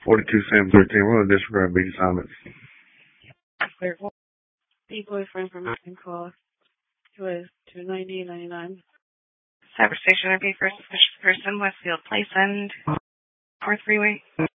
42 Sam 13. What a disregard big assignments. The boyfriend from Mountain Call. It was $290.99. Cyber Station RP first official person, Westfield Place End, 4 3-way.